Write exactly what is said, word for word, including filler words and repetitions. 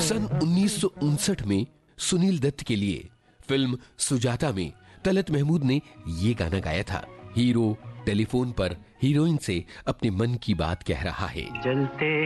सन उन्नीस सौ उनसठ में सुनील दत्त के लिए फिल्म सुजाता में तलत महमूद ने ये गाना गाया था। हीरो टेलीफोन पर हीरोइन से अपने मन की बात कह रहा है। जलते